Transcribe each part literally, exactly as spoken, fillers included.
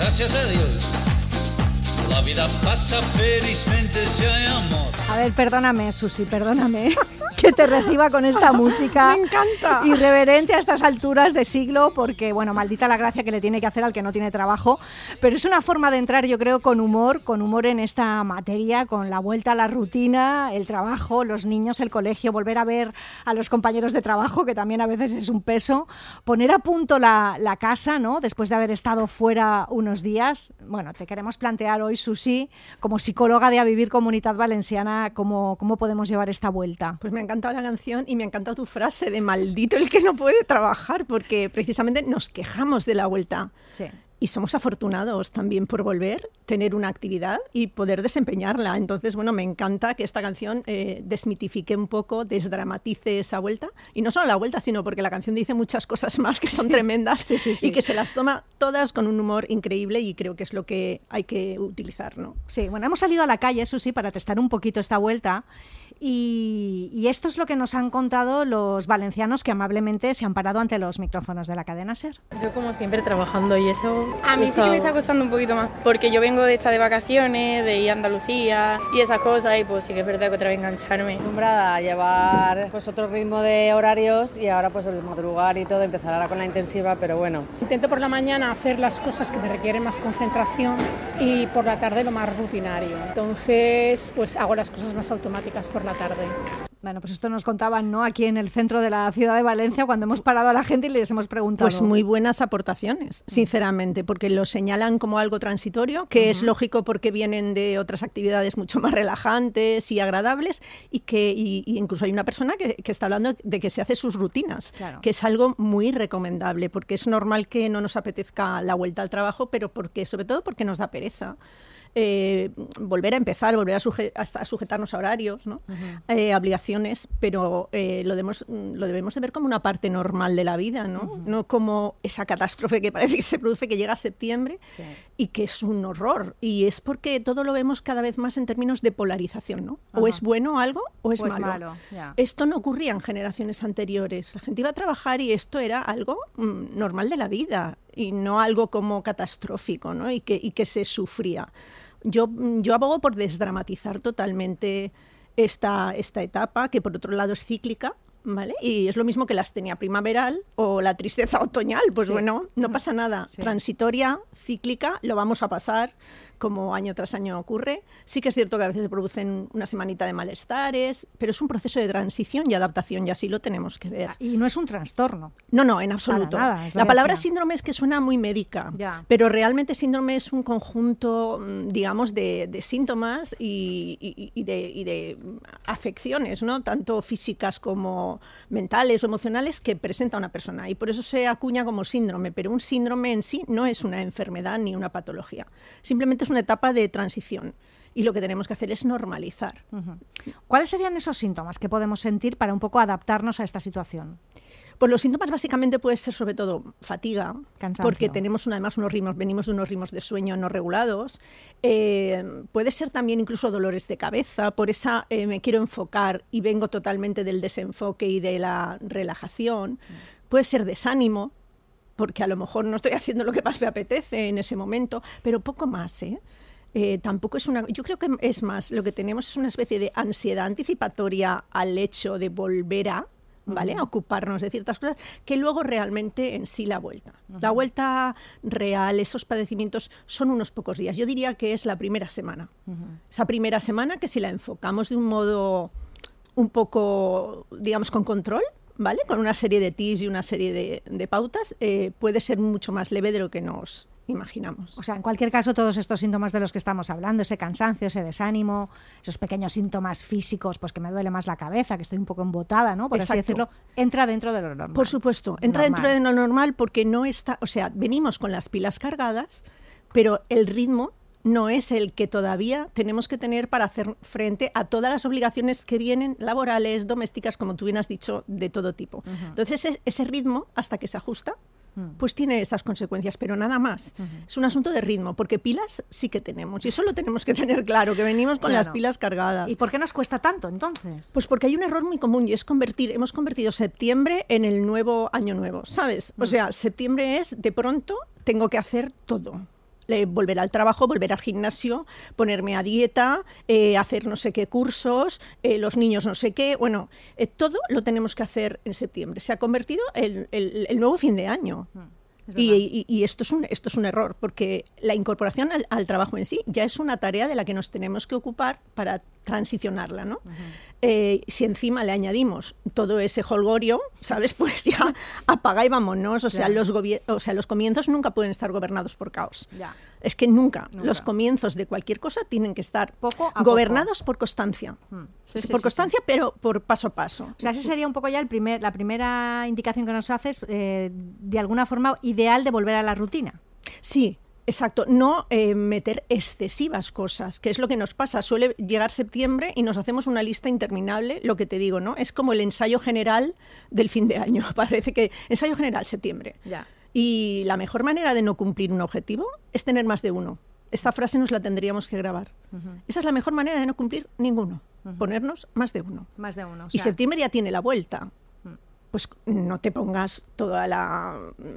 gracias a Dios. La vida pasa felizmente si hay amor. A ver, perdóname, Susi, perdóname que te reciba con esta música. Me encanta. Irreverente a estas alturas de siglo, porque, bueno, maldita la gracia que le tiene que hacer al que no tiene trabajo, pero es una forma de entrar, yo creo, con humor, con humor en esta materia, con la vuelta a la rutina, el trabajo, los niños, el colegio, volver a ver a los compañeros de trabajo, que también a veces es un peso, poner a punto la, la casa, ¿no?, después de haber estado fuera unos días. Bueno, te queremos plantear hoy, Susi, como psicóloga de A Vivir Comunitat Valenciana, cómo, cómo podemos llevar esta vuelta. Pues me ha encantado la canción y me ha encantado tu frase de maldito el que no puede trabajar, porque precisamente nos quejamos de la vuelta. Sí. Y somos afortunados también por volver, tener una actividad y poder desempeñarla. Entonces, bueno, me encanta que esta canción eh, desmitifique un poco, desdramatice esa vuelta. Y no solo la vuelta, sino porque la canción dice muchas cosas más que son sí. tremendas sí, sí, sí. y que se las toma todas con un humor increíble, y creo que es lo que hay que utilizar, ¿no? Sí, bueno, hemos salido a la calle, Susi, para testar un poquito esta vuelta. Y, y esto es lo que nos han contado los valencianos que amablemente se han parado ante los micrófonos de la cadena SER. Yo, como siempre, trabajando, y eso a mí sí que me está costando un poquito más, porque yo vengo de estar de vacaciones, de ir a Andalucía y esas cosas, y pues sí que es verdad que otra vez engancharme. Acostumbrada a llevar pues otro ritmo de horarios, y ahora pues el madrugar y todo, empezar ahora con la intensiva, pero bueno. Intento por la mañana hacer las cosas que me requieren más concentración y por la tarde lo más rutinario. Entonces pues hago las cosas más automáticas por la tarde. Bueno, pues esto nos contaban, ¿no?, aquí en el centro de la ciudad de Valencia, cuando hemos parado a la gente y les hemos preguntado. Pues muy buenas aportaciones, sinceramente, porque lo señalan como algo transitorio, que uh-huh. es lógico porque vienen de otras actividades mucho más relajantes y agradables, y que y, y incluso hay una persona que, que está hablando de que se hace sus rutinas, claro. que es algo muy recomendable, porque es normal que no nos apetezca la vuelta al trabajo, pero porque sobre todo porque nos da pereza. Eh, volver a empezar, volver a, suje a sujetarnos a horarios, ¿no? uh-huh. eh, obligaciones, pero eh, lo, debemos, lo debemos de ver como una parte normal de la vida, ¿no? Uh-huh. No como esa catástrofe que parece que se produce, que llega a septiembre sí. y que es un horror. Y es porque todo lo vemos cada vez más en términos de polarización, ¿no? Uh-huh. O es bueno algo o es o malo. Es malo. Yeah. Esto no ocurría en generaciones anteriores. La gente iba a trabajar y esto era algo mm, normal de la vida y no algo como catastrófico, ¿no? Y que, y que se sufría. Yo, yo abogo por desdramatizar totalmente esta, esta etapa, que por otro lado es cíclica, ¿vale? Y es lo mismo que la astenia primaveral o la tristeza otoñal. Pues sí. bueno, no pasa nada. Sí. Transitoria, cíclica, lo vamos a pasar, como año tras año ocurre. Sí que es cierto que a veces se producen una semanita de malestares, pero es un proceso de transición y adaptación, y así lo tenemos que ver. Y no es un trastorno. No, no, en absoluto. Nada, la palabra síndrome es que suena muy médica, ya. pero realmente síndrome es un conjunto, digamos, de, de síntomas y, y, y, de, y de afecciones, ¿no? Tanto físicas como mentales o emocionales, que presenta una persona, y por eso se acuña como síndrome, pero un síndrome en sí no es una enfermedad ni una patología, simplemente es una etapa de transición, y lo que tenemos que hacer es normalizar. Uh-huh. ¿Cuáles serían esos síntomas que podemos sentir para un poco adaptarnos a esta situación? Pues los síntomas básicamente pueden ser sobre todo fatiga, cansancio, porque tenemos una, además unos ritmos, venimos de unos ritmos de sueño no regulados. Eh, puede ser también incluso dolores de cabeza, por esa eh, me quiero enfocar y vengo totalmente del desenfoque y de la relajación. Mm. Puede ser desánimo, porque a lo mejor no estoy haciendo lo que más me apetece en ese momento, pero poco más, ¿eh? Eh, tampoco es una... Yo creo que es más, lo que tenemos es una especie de ansiedad anticipatoria al hecho de volver a, ¿vale? Uh-huh. a ocuparnos de ciertas cosas, que luego realmente en sí la vuelta. Uh-huh. La vuelta real, esos padecimientos son unos pocos días. Yo diría que es la primera semana. Uh-huh. Esa primera semana que si la enfocamos de un modo un poco, digamos, con control, ¿vale? Con una serie de tips y una serie de, de pautas, eh, puede ser mucho más leve de lo que nos imaginamos. O sea, en cualquier caso, todos estos síntomas de los que estamos hablando, ese cansancio, ese desánimo, esos pequeños síntomas físicos, pues que me duele más la cabeza, que estoy un poco embotada, ¿no? Por Exacto. así decirlo, entra dentro de lo normal. Por supuesto, entra normal. dentro de lo normal, porque no está, o sea, venimos con las pilas cargadas, pero el ritmo no es el que todavía tenemos que tener para hacer frente a todas las obligaciones que vienen, laborales, domésticas, como tú bien has dicho, de todo tipo. Uh-huh. Entonces, ese, ese ritmo, hasta que se ajusta, pues tiene esas consecuencias, pero nada más. Uh-huh. Es un asunto de ritmo, porque pilas sí que tenemos, y eso lo tenemos que tener claro, que venimos con claro. las pilas cargadas. ¿Y por qué nos cuesta tanto, entonces? Pues porque hay un error muy común, y es convertir, hemos convertido septiembre en el nuevo año nuevo, ¿sabes? Uh-huh. O sea, septiembre es, de pronto, tengo que hacer todo. Eh, volver al trabajo, volver al gimnasio, ponerme a dieta, eh, hacer no sé qué cursos, eh, los niños no sé qué. Bueno, eh, todo lo tenemos que hacer en septiembre. Se ha convertido en el, el nuevo fin de año. Y, y, y esto, es un, esto es un error, porque la incorporación al, al trabajo en sí ya es una tarea de la que nos tenemos que ocupar para transicionarla, ¿no? Uh-huh. Eh, si encima le añadimos todo ese jolgorio, ¿sabes? Pues ya apaga y vámonos. O sea, claro. los gobier- o sea, los comienzos nunca pueden estar gobernados por caos. Ya. Es que nunca. nunca. Los comienzos de cualquier cosa tienen que estar poco a gobernados poco. por constancia. Hmm. Sí, sí, por sí, constancia, sí. pero por paso a paso. O sea, ese sería un poco ya el primer, la primera indicación que nos haces, eh, de alguna forma ideal de volver a la rutina. Sí. Exacto, no eh, meter excesivas cosas, que es lo que nos pasa. Suele llegar septiembre y nos hacemos una lista interminable, lo que te digo, ¿no? Es como el ensayo general del fin de año. Parece que ensayo general, septiembre. Ya. Y la mejor manera de no cumplir un objetivo es tener más de uno. Esta frase nos la tendríamos que grabar. Uh-huh. Esa es la mejor manera de no cumplir ninguno. Uh-huh. Ponernos más de uno. Más de uno. O y sea... septiembre ya tiene la vuelta. Pues no te pongas toda la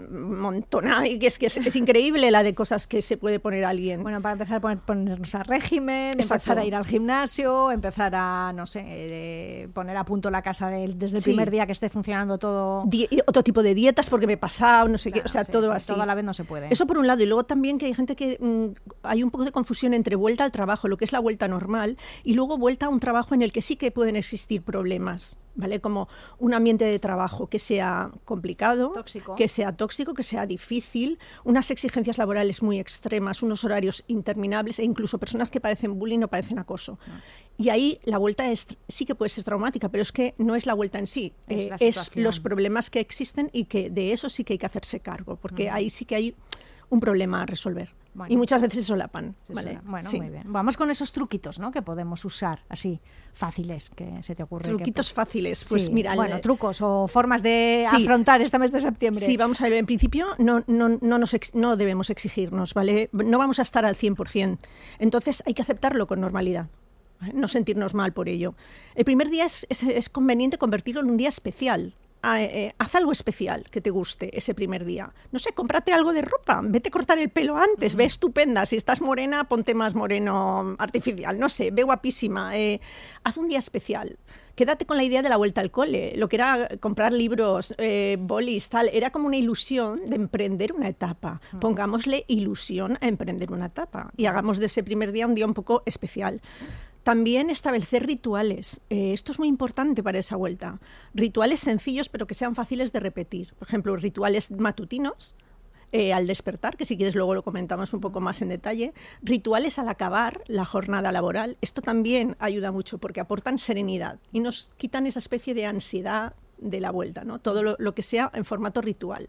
montona, y que es que es, es increíble la de cosas que se puede poner alguien. Bueno, para empezar a poner, ponernos a régimen, Exacto. empezar a ir al gimnasio, empezar a, no sé, eh, poner a punto la casa de, desde el sí. primer día que esté funcionando todo. Di- otro tipo de dietas porque me he pasado, no sé claro, qué, o sea, sí, todo sí, así. todo a la vez no se puede. Eso por un lado, y luego también que hay gente que mmm, hay un poco de confusión entre vuelta al trabajo, lo que es la vuelta normal, y luego vuelta a un trabajo en el que sí que pueden existir problemas. ¿Vale? Como un ambiente de trabajo que sea complicado, tóxico. que sea tóxico, que sea difícil, unas exigencias laborales muy extremas, unos horarios interminables e incluso personas que padecen bullying o padecen acoso. No. Y ahí la vuelta es, sí que puede ser traumática, pero es que no es la vuelta en sí, es, eh, es los problemas que existen y que de eso sí que hay que hacerse cargo, porque uh-huh. ahí sí que hay un problema a resolver. Bueno, y muchas veces se solapan. Se ¿vale? sola. Bueno, sí. muy bien. Vamos con esos truquitos, ¿no? Que podemos usar así, fáciles, que se te ocurre. Truquitos que... fáciles, pues sí. mira. Bueno, el... trucos o formas de sí. afrontar este mes de septiembre. Sí, vamos a ver, en principio no, no, no, nos ex... no debemos exigirnos, ¿vale? No vamos a estar al cien por ciento. Entonces hay que aceptarlo con normalidad. No sentirnos mal por ello. El primer día es, es, es conveniente convertirlo en un día especial. Ah, eh, haz algo especial que te guste ese primer día. No sé, cómprate algo de ropa, vete a cortar el pelo antes, uh-huh. ve estupenda. Si estás morena, ponte más moreno artificial. No sé, ve guapísima. Eh, haz un día especial. Quédate con la idea de la vuelta al cole. Lo que era comprar libros, eh, bolis, tal, era como una ilusión de emprender una etapa. Uh-huh. Pongámosle ilusión a emprender una etapa y hagamos de ese primer día un día un poco especial. También establecer rituales. Eh, esto es muy importante para esa vuelta. Rituales sencillos, pero que sean fáciles de repetir. Por ejemplo, rituales matutinos eh, al despertar, que si quieres luego lo comentamos un poco más en detalle. Rituales al acabar la jornada laboral. Esto también ayuda mucho porque aportan serenidad y nos quitan esa especie de ansiedad de la vuelta, ¿no? Todo lo, lo que sea en formato ritual.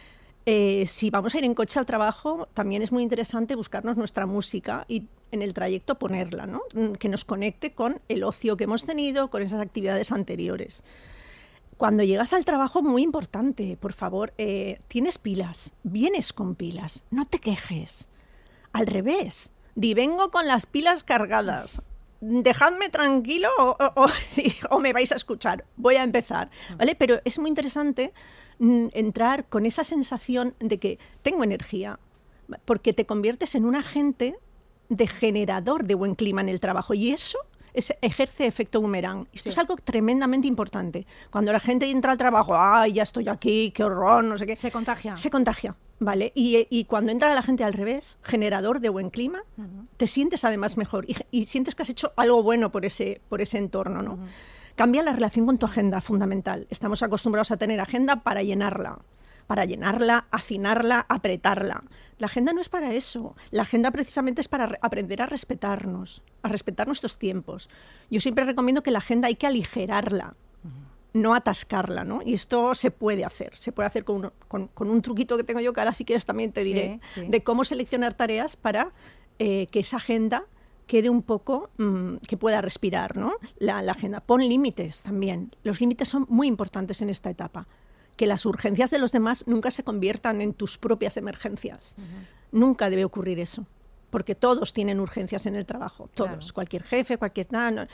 Eh, si vamos a ir en coche al trabajo, también es muy interesante buscarnos nuestra música y en el trayecto ponerla, ¿no? Que nos conecte con el ocio que hemos tenido, con esas actividades anteriores. Cuando llegas al trabajo, muy importante, por favor, eh, tienes pilas, vienes con pilas, no te quejes. Al revés, di vengo con las pilas cargadas. Dejadme tranquilo o, o, o, o me vais a escuchar. Voy a empezar, ¿vale? Pero es muy interesante entrar con esa sensación de que tengo energía, porque te conviertes en un agente de generador de buen clima en el trabajo y eso es, ejerce efecto boomerang. Esto sí. es algo tremendamente importante. Cuando la gente entra al trabajo, ¡ay, ya estoy aquí, qué horror, no sé qué! Se contagia. Se contagia, ¿vale? Y, y cuando entra la gente al revés, generador de buen clima, uh-huh. te sientes además mejor y, y sientes que has hecho algo bueno por ese, por ese entorno, ¿no? Uh-huh. Cambia la relación con tu agenda, fundamental. Estamos acostumbrados a tener agenda para llenarla, para llenarla, hacinarla, apretarla. La agenda no es para eso. La agenda precisamente es para re- aprender a respetarnos, a respetar nuestros tiempos. Yo siempre recomiendo que la agenda hay que aligerarla, uh-huh. no atascarla, ¿no? Y esto se puede hacer. Se puede hacer con un, con, con un truquito que tengo yo, que ahora si quieres también te diré, sí, sí. de cómo seleccionar tareas para eh, que esa agenda quede un poco, mmm, que pueda respirar, ¿no? La, la agenda. Pon límites también. Los límites son muy importantes en esta etapa. Que las urgencias de los demás nunca se conviertan en tus propias emergencias. Uh-huh. Nunca debe ocurrir eso. Porque todos tienen urgencias en el trabajo. Todos. Claro. Cualquier jefe, cualquier... No, no,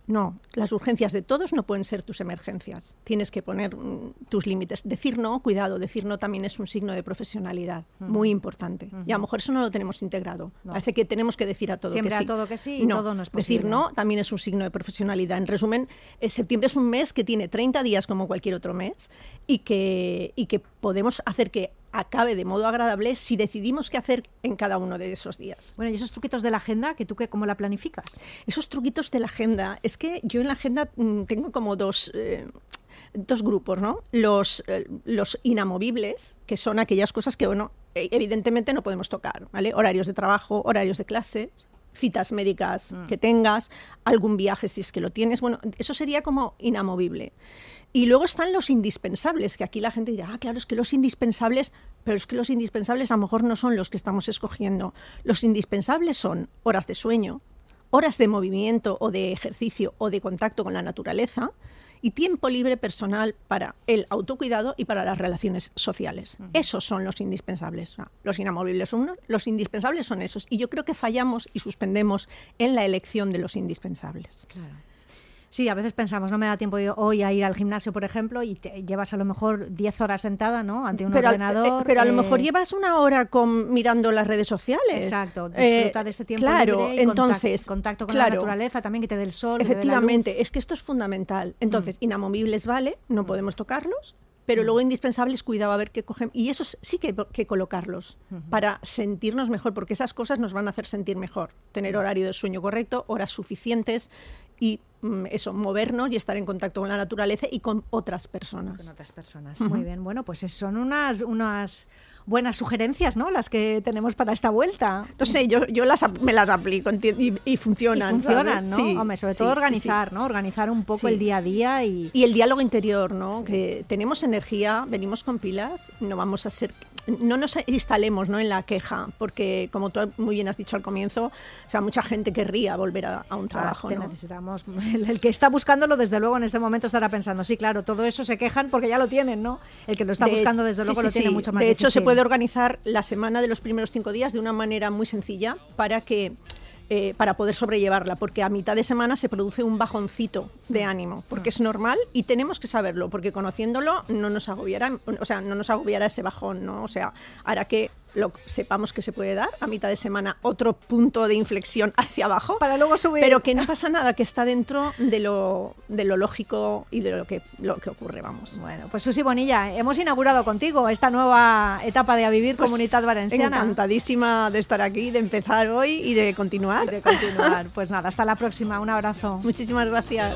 No, las urgencias de todos no pueden ser tus emergencias. Tienes que poner mm, tus límites. Decir no, cuidado, decir no también es un signo de profesionalidad, uh-huh. muy importante. Uh-huh. Y a lo mejor eso no lo tenemos integrado. No. Parece que tenemos que decir a todo Siempre que sí. a todo que sí y no, todo no es posible. Decir no también es un signo de profesionalidad. En resumen, eh, septiembre es un mes que tiene treinta días como cualquier otro mes y que, y que podemos hacer que acabe de modo agradable si decidimos qué hacer en cada uno de esos días. Bueno, y esos truquitos de la agenda, ¿que tú qué, cómo la planificas? Esos truquitos de la agenda, es que yo en la agenda mmm, tengo como dos, eh, dos grupos, ¿no? Los, eh, los inamovibles, que son aquellas cosas que, bueno, evidentemente no podemos tocar, ¿vale? Horarios de trabajo, horarios de clase, citas médicas mm. que tengas, algún viaje si es que lo tienes, bueno, eso sería como inamovible. Y luego están los indispensables, que aquí la gente dirá, ah, claro, es que los indispensables, pero es que los indispensables a lo mejor no son los que estamos escogiendo. Los indispensables son horas de sueño, horas de movimiento o de ejercicio o de contacto con la naturaleza y tiempo libre personal para el autocuidado y para las relaciones sociales. Uh-huh. Esos son los indispensables. Ah, los inamovibles son unos, los indispensables son esos. Y yo creo que fallamos y suspendemos en la elección de los indispensables. Claro. Sí, a veces pensamos, no me da tiempo hoy a ir al gimnasio, por ejemplo, y te llevas a lo mejor diez horas sentada, ¿no?, ante un pero, ordenador. Eh, pero a lo eh... mejor llevas una hora con, mirando las redes sociales. Exacto, disfruta eh, de ese tiempo claro, libre y entonces, contacto, contacto con claro, la naturaleza, también que te dé el sol. Efectivamente, que te dé la luz. Es que esto es fundamental. Entonces, mm. inamovibles vale, no mm. podemos tocarlos, pero mm. luego indispensables, cuidado a ver qué cogen. Y esos sí que hay que colocarlos mm-hmm. para sentirnos mejor, porque esas cosas nos van a hacer sentir mejor. Tener horario de sueño correcto, horas suficientes y eso, movernos y estar en contacto con la naturaleza y con otras personas. Con otras personas, uh-huh. Muy bien. Bueno, pues son unas, unas buenas sugerencias, ¿no?, las que tenemos para esta vuelta. No sé, yo, yo las, me las aplico y, y funcionan. Y funcionan, ¿no? Sí, Hombre, sobre sí, todo organizar, sí, sí. ¿no? Organizar un poco sí. el día a día y... Y el diálogo interior, ¿no? Sí. Que tenemos energía, venimos con pilas, no vamos a ser... No nos instalemos, ¿no?, en la queja, porque como tú muy bien has dicho al comienzo, o sea, mucha gente querría volver a, a un trabajo, ah, ¿no? Necesitamos... El, el que está buscándolo, desde luego, en este momento estará pensando, sí, claro, todo eso se quejan porque ya lo tienen, ¿no? El que lo está de, buscando, desde sí, luego, sí, lo tiene sí. mucho más De difícil. hecho, se puede organizar la semana de los primeros cinco días de una manera muy sencilla para que... Eh, para poder sobrellevarla, porque a mitad de semana se produce un bajoncito de ánimo, porque es normal y tenemos que saberlo, porque conociéndolo no nos agobiará, o sea, no nos agobiará ese bajón, ¿no? O sea, hará que lo sepamos que se puede dar a mitad de semana otro punto de inflexión hacia abajo, para luego subir, pero que no pasa nada, que está dentro de lo, de lo lógico y de lo que, lo que ocurre, vamos. Bueno, pues Susi Bonilla, hemos inaugurado contigo esta nueva etapa de A Vivir pues Comunitat Valenciana. Encantadísima de estar aquí, de empezar hoy y de continuar. Y de continuar. Pues nada, hasta la próxima, un abrazo. Muchísimas gracias.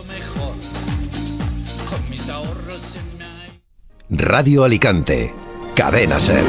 Radio Alicante, Cadena SER.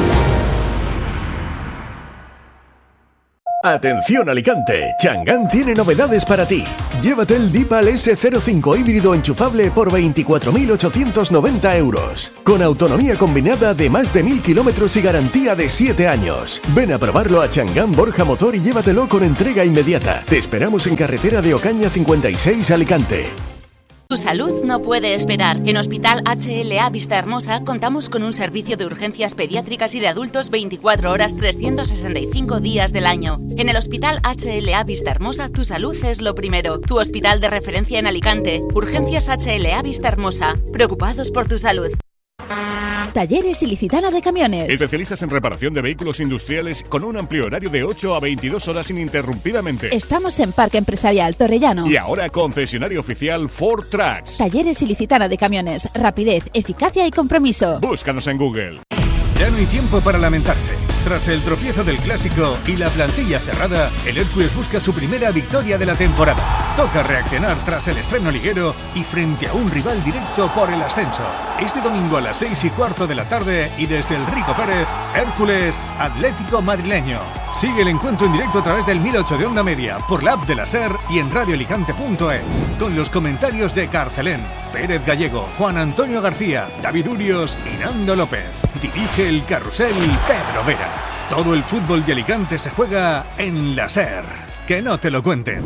Atención Alicante, Chang'an tiene novedades para ti. Llévate el Deepal ese cero cinco híbrido enchufable por veinticuatro mil ochocientos noventa euros. Con autonomía combinada de más de mil kilómetros y garantía de siete años. Ven a probarlo a Chang'an Borja Motor y llévatelo con entrega inmediata. Te esperamos en carretera de Ocaña cincuenta y seis, Alicante. Tu salud no puede esperar. En Hospital H L A Vista Hermosa contamos con un servicio de urgencias pediátricas y de adultos veinticuatro horas, trescientos sesenta y cinco días del año. En el Hospital H L A Vista Hermosa, tu salud es lo primero. Tu hospital de referencia en Alicante. Urgencias H L A Vista Hermosa. Preocupados por tu salud. Talleres Ilicitana de Camiones. Especialistas en reparación de vehículos industriales con un amplio horario de ocho a veintidós horas ininterrumpidamente. Estamos en Parque Empresarial Torrellano. Y ahora concesionario oficial Ford Trucks. Talleres Ilicitana de Camiones. Rapidez, eficacia y compromiso. Búscanos en Google. Ya no hay tiempo para lamentarse. Tras el tropiezo del Clásico y la plantilla cerrada, el Hércules busca su primera victoria de la temporada. Toca reaccionar tras el estreno liguero y frente a un rival directo por el ascenso. Este domingo a las seis y cuarto de la tarde y desde el Rico Pérez, Hércules Atlético Madrileño. Sigue el encuentro en directo a través del mil ocho de Onda Media, por la app de la SER y en radio alicante punto es. Con los comentarios de Carcelén, Pérez Gallego, Juan Antonio García, David Urios y Nando López. Dirige el carrusel Pedro Vera. Todo el fútbol de Alicante se juega en la SER. Que no te lo cuenten.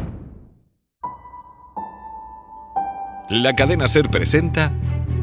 La cadena SER presenta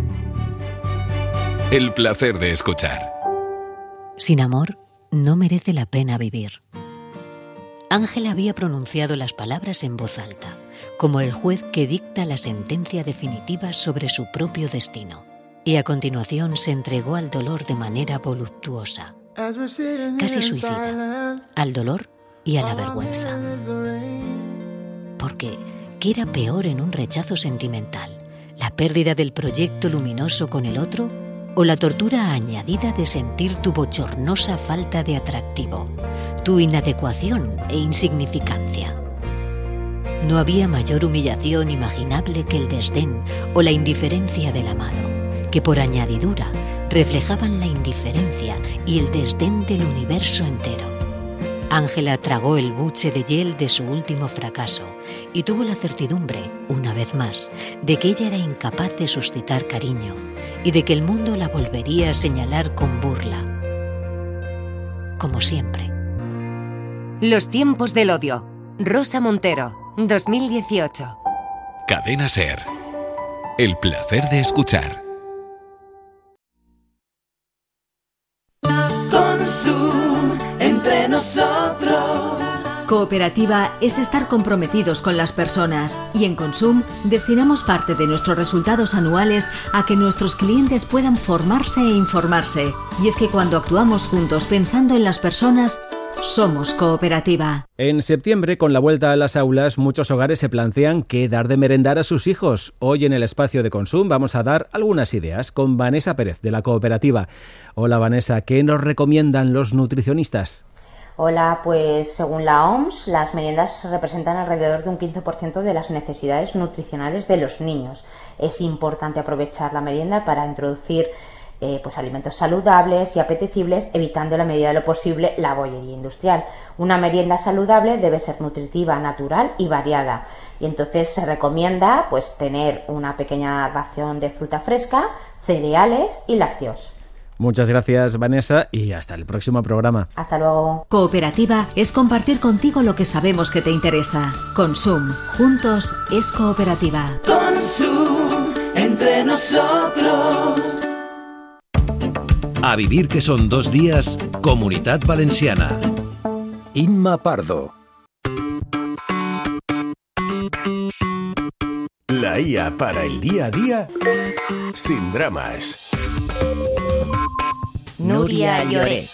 El placer de escuchar. Sin amor, no merece la pena vivir. Ángela había pronunciado las palabras en voz alta, como el juez que dicta la sentencia definitiva sobre su propio destino. Y a continuación se entregó al dolor de manera voluptuosa, casi suicida, al dolor y a la vergüenza. Porque, ¿qué era peor en un rechazo sentimental? ¿La pérdida del proyecto luminoso con el otro? ¿O la tortura añadida de sentir tu bochornosa falta de atractivo, tu inadecuación e insignificancia? No había mayor humillación imaginable que el desdén o la indiferencia del amado, que por añadidura reflejaban la indiferencia y el desdén del universo entero. Ángela tragó el buche de hiel de su último fracaso y tuvo la certidumbre, una vez más, de que ella era incapaz de suscitar cariño y de que el mundo la volvería a señalar con burla. Como siempre. Los tiempos del odio. Rosa Montero, dos mil dieciocho. Cadena SER. El placer de escuchar. Consum, entre nosotros. Cooperativa es estar comprometidos con las personas y en Consum destinamos parte de nuestros resultados anuales a que nuestros clientes puedan formarse e informarse. Y es que cuando actuamos juntos pensando en las personas, somos cooperativa. En septiembre, con la vuelta a las aulas, muchos hogares se plantean qué dar de merendar a sus hijos. Hoy en el espacio de Consum vamos a dar algunas ideas con Vanessa Pérez de la cooperativa. Hola Vanessa, ¿qué nos recomiendan los nutricionistas? Hola, pues según la O M S, las meriendas representan alrededor de un quince por ciento de las necesidades nutricionales de los niños. Es importante aprovechar la merienda para introducir eh, pues alimentos saludables y apetecibles, evitando en la medida de lo posible la bollería industrial. Una merienda saludable debe ser nutritiva, natural y variada. Y entonces se recomienda pues tener una pequeña ración de fruta fresca, cereales y lácteos. Muchas gracias, Vanessa, y hasta el próximo programa. Hasta luego. Cooperativa es compartir contigo lo que sabemos que te interesa. Consum. Juntos es cooperativa. Consum, entre nosotros. A vivir que son dos días, Comunitat Valenciana. Inma Pardo. La I A para el día a día, sin dramas. Nuria Lloret.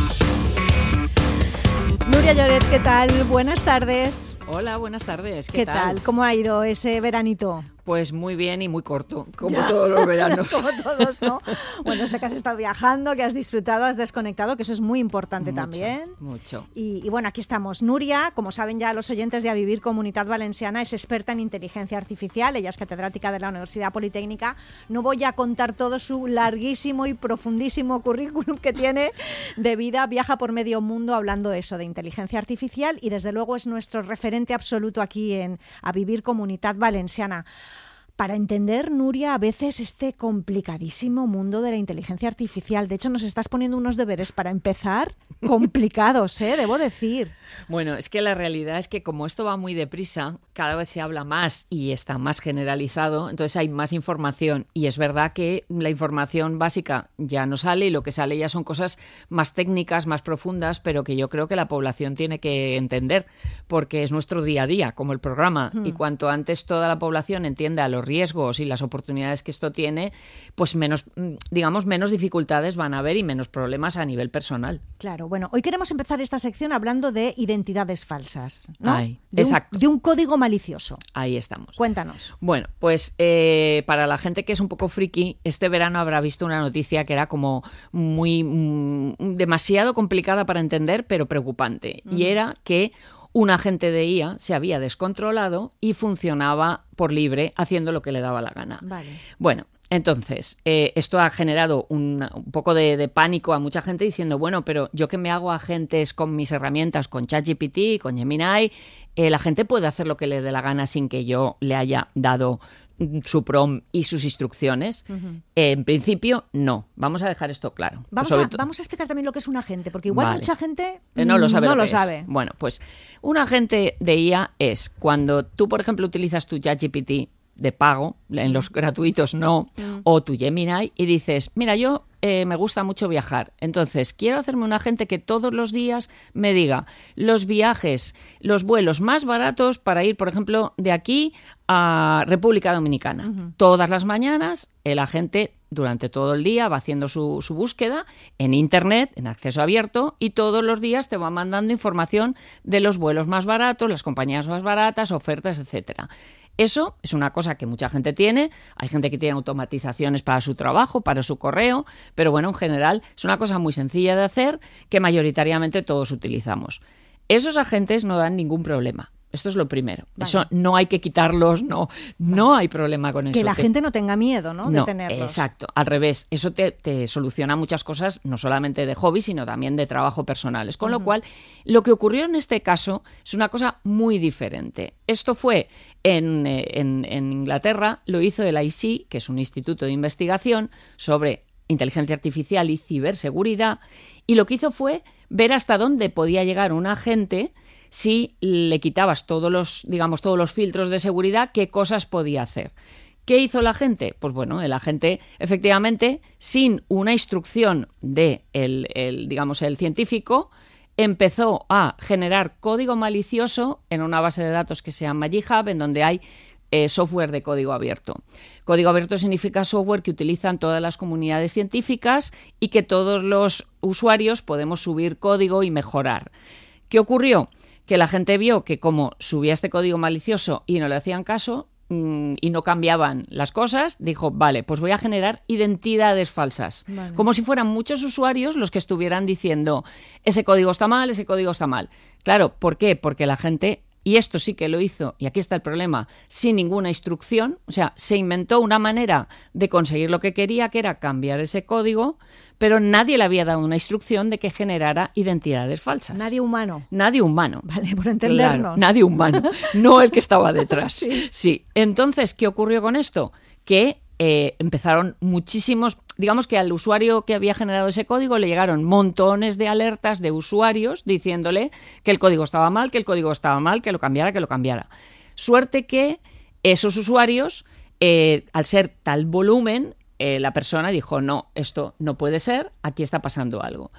Nuria Lloret, ¿qué tal? Buenas tardes. Hola, buenas tardes. ¿Qué, ¿Qué tal? tal? ¿Cómo ha ido ese veranito? Pues muy bien y muy corto, como Ya. todos los veranos. Como todos, ¿no? Bueno, sé que has estado viajando, que has disfrutado, has desconectado, que eso es muy importante Mucho, también. Mucho. Y, y bueno, aquí estamos. Nuria, como saben ya los oyentes de A Vivir Comunitat Valenciana, es experta en inteligencia artificial. Ella es catedrática de la Universidad Politécnica. No voy a contar todo su larguísimo y profundísimo currículum que tiene de vida. Viaja por medio mundo hablando de eso, de inteligencia artificial, y desde luego es nuestro referente absoluto aquí en A Vivir Comunitat Valenciana. Para entender, Nuria, a veces este complicadísimo mundo de la inteligencia artificial. De hecho, nos estás poniendo unos deberes para empezar complicados, ¿eh? Debo decir. Bueno, es que la realidad es que como esto va muy deprisa, cada vez se habla más y está más generalizado, entonces hay más información. Y es verdad que la información básica ya no sale y lo que sale ya son cosas más técnicas, más profundas, pero que yo creo que la población tiene que entender porque es nuestro día a día, como el programa. Hmm. Y cuanto antes toda la población entienda los riesgos y las oportunidades que esto tiene, pues menos, digamos, menos dificultades van a haber y menos problemas a nivel personal. Claro, bueno, hoy queremos empezar esta sección hablando de identidades falsas, ¿no? Ay, de exacto. Un, de un código malicioso. Ahí estamos. Cuéntanos. Bueno, pues eh, para la gente que es un poco friki, este verano habrá visto una noticia que era como muy mm, demasiado complicada para entender, pero preocupante. Mm. Y era que un agente de I A se había descontrolado y funcionaba por libre, haciendo lo que le daba la gana. Vale. Bueno, entonces, eh, esto ha generado un, un poco de, de pánico a mucha gente diciendo, bueno, pero yo que me hago agentes con mis herramientas, con ChatGPT, con Gemini, eh, la gente puede hacer lo que le dé la gana sin que yo le haya dado su prompt y sus instrucciones. Uh-huh. Eh, en principio, no. Vamos a dejar esto claro. Vamos, pues a, vamos a explicar también lo que es un agente, porque igual vale. mucha gente eh, no lo sabe. No lo lo sabe. Bueno, pues un agente de I A es cuando tú, por ejemplo, utilizas tu ChatGPT de pago, en los gratuitos no, mm. o tu Gemini, y dices, mira, yo eh, me gusta mucho viajar. Entonces, quiero hacerme un agente que todos los días me diga los viajes, los vuelos más baratos para ir, por ejemplo, de aquí a República Dominicana. Uh-huh. Todas las mañanas el agente durante todo el día va haciendo su, su búsqueda en Internet, en acceso abierto, y todos los días te va mandando información de los vuelos más baratos, las compañías más baratas, ofertas, etcétera. Eso es una cosa que mucha gente tiene. Hay gente que tiene automatizaciones para su trabajo, para su correo, pero bueno, en general es una cosa muy sencilla de hacer que mayoritariamente todos utilizamos. Esos agentes no dan ningún problema. Esto es lo primero. Vale. Eso no hay que quitarlos, no, no hay problema con eso. Que la te... gente no tenga miedo, ¿no? no de tenerlos. Exacto, al revés. Eso te, te soluciona muchas cosas, no solamente de hobby, sino también de trabajo personales. Con uh-huh. lo cual, lo que ocurrió en este caso es una cosa muy diferente. Esto fue en, en, en Inglaterra, lo hizo el I C, que es un instituto de investigación sobre inteligencia artificial y ciberseguridad, y lo que hizo fue ver hasta dónde podía llegar un agente si le quitabas todos los, digamos, todos los filtros de seguridad, qué cosas podía hacer. ¿Qué hizo la gente? Pues bueno, el agente, efectivamente, sin una instrucción de el, el, digamos, el científico, empezó a generar código malicioso en una base de datos que se llama GitHub, en donde hay eh, software de código abierto. Código abierto significa software que utilizan todas las comunidades científicas y que todos los usuarios podemos subir código y mejorar. ¿Qué ocurrió? Que la gente vio que como subía este código malicioso y no le hacían caso mmm, y no cambiaban las cosas, dijo, vale, pues voy a generar identidades falsas. Vale. Como si fueran muchos usuarios los que estuvieran diciendo, ese código está mal, ese código está mal. Claro, ¿por qué? Porque la gente, y esto sí que lo hizo, y aquí está el problema, sin ninguna instrucción, o sea, se inventó una manera de conseguir lo que quería, que era cambiar ese código, pero nadie le había dado una instrucción de que generara identidades falsas. Nadie humano. Nadie humano. Vale, por entendernos. Claro, nadie humano, no el que estaba detrás. Sí. Sí. Entonces, ¿qué ocurrió con esto? Que eh, empezaron muchísimos, digamos que al usuario que había generado ese código le llegaron montones de alertas de usuarios diciéndole que el código estaba mal, que el código estaba mal, que lo cambiara, que lo cambiara. Suerte que esos usuarios, eh, al ser tal volumen, Eh, la persona dijo, no, esto no puede ser, aquí está pasando algo.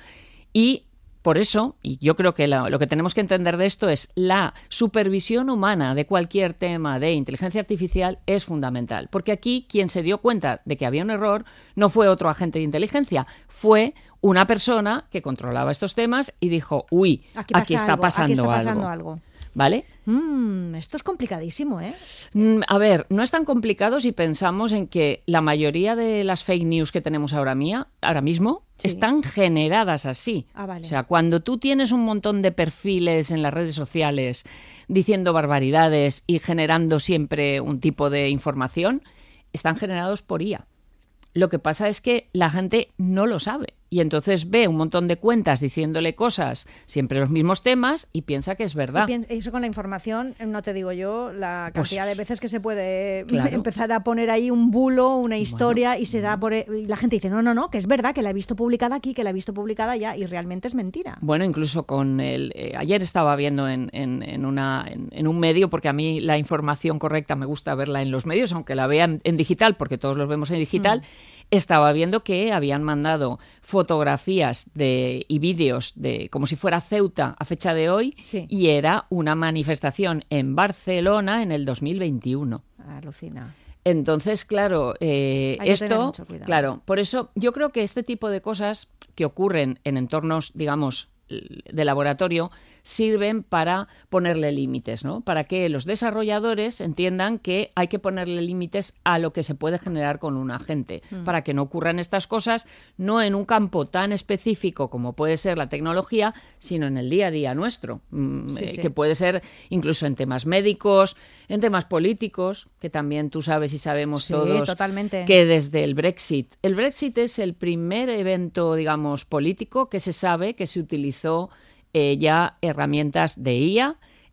Y por eso, y yo creo que la, lo que tenemos que entender de esto es la supervisión humana de cualquier tema de inteligencia artificial es fundamental. Porque aquí quien se dio cuenta de que había un error no fue otro agente de inteligencia, fue una persona que controlaba estos temas y dijo, uy, aquí, aquí está algo, pasando aquí está pasando algo. algo. ¿Vale? Mm, esto es complicadísimo, ¿eh? Mm, a ver, no es tan complicado si pensamos en que la mayoría de las fake news que tenemos ahora, mía, ahora mismo sí. están generadas así. Ah, vale. O sea, cuando tú tienes un montón de perfiles en las redes sociales diciendo barbaridades y generando siempre un tipo de información, están generados por I A. Lo que pasa es que la gente no lo sabe y entonces ve un montón de cuentas diciéndole cosas, siempre los mismos temas, y piensa que es verdad. Y eso con la información, no te digo yo, la cantidad pues, de veces que se puede claro. empezar a poner ahí un bulo, una historia, bueno, y se da por y la gente dice, no, no, no, que es verdad, que la he visto publicada aquí, que la he visto publicada allá, y realmente es mentira. Bueno, incluso con el... Eh, ayer estaba viendo en, en, en, una, en, en un medio, porque a mí la información correcta me gusta verla en los medios, aunque la vea en, en digital, porque todos los vemos en digital, mm. estaba viendo que habían mandado fotografías de, y vídeos de como si fuera Ceuta a fecha de hoy, sí. y era una manifestación en Barcelona en el dos mil veintiuno. Alucina. Entonces, claro, eh, Hay que esto, tener mucho cuidado. Claro, por eso yo creo que este tipo de cosas que ocurren en entornos, digamos, de laboratorio sirven para ponerle límites, ¿no? Para que los desarrolladores entiendan que hay que ponerle límites a lo que se puede generar con un agente, mm. para que no ocurran estas cosas, no en un campo tan específico como puede ser la tecnología, sino en el día a día nuestro, sí, eh, sí. que puede ser incluso en temas médicos, en temas políticos, que también tú sabes y sabemos sí, todos totalmente. Que desde el Brexit. El Brexit es el primer evento, digamos, político que se sabe que se utilizó Eh, ya herramientas de I A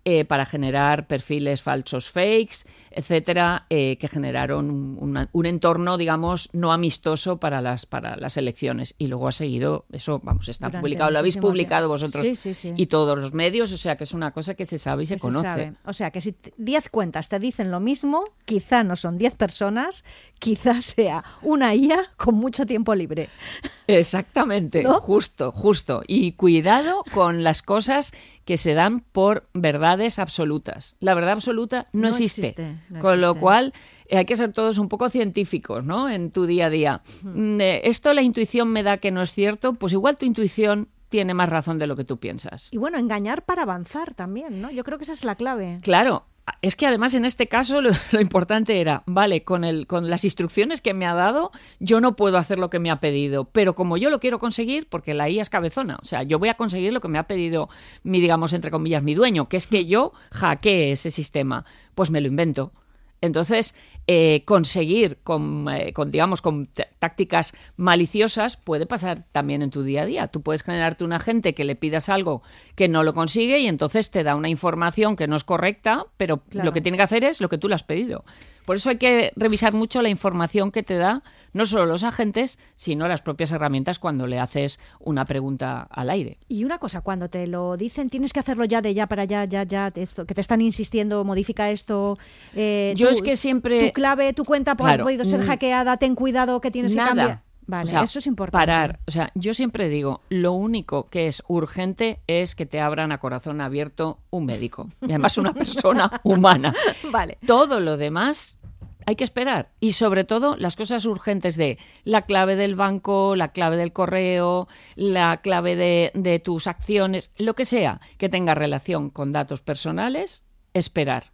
eh, para generar perfiles falsos fakes, etcétera, eh, que generaron un, una, un entorno, digamos, no amistoso para las, para las elecciones. Y luego ha seguido, eso, vamos, está Durante publicado, lo habéis publicado tiempo. vosotros Sí, sí, sí. y todos los medios, o sea que es una cosa que se sabe y se Que conoce. se sabe. O sea, que si diez cuentas te dicen lo mismo, quizá no son diez personas, quizá sea una I A con mucho tiempo libre. Exactamente, ¿no? justo, justo. Y cuidado con las cosas que se dan por verdades absolutas. La verdad absoluta no, No existe. existe, no con lo existe. cual eh, hay que ser todos un poco científicos, ¿no? En tu día a día. Mm, eh, esto la intuición me da que no es cierto, pues igual tu intuición tiene más razón de lo que tú piensas. Y bueno, engañar para avanzar también, ¿no? Yo creo que esa es la clave. Claro. Es que además en este caso lo, lo importante era, vale, con, el, con las instrucciones que me ha dado, yo no puedo hacer lo que me ha pedido, pero como yo lo quiero conseguir, porque la I A es cabezona, o sea, yo voy a conseguir lo que me ha pedido mi, digamos, entre comillas, mi dueño, que es que yo hackee ese sistema, pues me lo invento. Entonces, eh, conseguir con, eh, con, digamos, con t- tácticas maliciosas puede pasar también en tu día a día. Tú puedes generarte un agente que le pidas algo que no lo consigue y entonces te da una información que no es correcta, pero Claro. lo que tiene que hacer es lo que tú le has pedido. Por eso hay que revisar mucho la información que te da no solo los agentes, sino las propias herramientas cuando le haces una pregunta al aire. Y una cosa, cuando te lo dicen, tienes que hacerlo ya de ya para allá, ya, ya, esto, que te están insistiendo, modifica esto. eh, Yo tu- es que siempre... Tu clave, tu cuenta po- Claro. ha podido ser Mm. hackeada, ten cuidado que tienes Nada. que cambiar. Vale, O sea, eso es importante. Parar. O sea, yo siempre digo, lo único que es urgente es que te abran a corazón abierto un médico. Y además una persona humana. Vale. Todo lo demás hay que esperar. Y sobre todo las cosas urgentes de la clave del banco, la clave del correo, la clave de, de tus acciones, lo que sea que tenga relación con datos personales, esperar.